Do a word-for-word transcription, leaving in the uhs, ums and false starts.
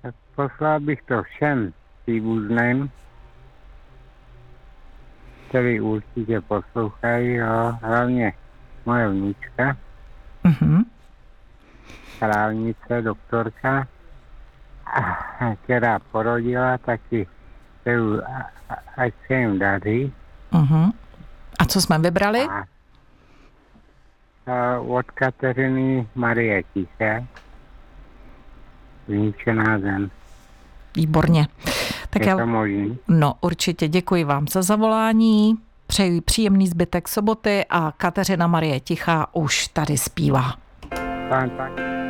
Tak poslal bych to všem příbuzným, který určitě poslouchají, jo, hlavně moje vnučka, Mhm. králnice, doktorka, a- která porodila, taky přeju, a- a- ať se jim daří. Mhm. A co jsme vybrali? A, a od Kateřiny Marie Tiché, zničená zem. Výborně. Tak Je já, to možný? no určitě děkuji vám za zavolání, přeji příjemný zbytek soboty a Kateřina Marie Tichá už tady zpívá. Pán, pán.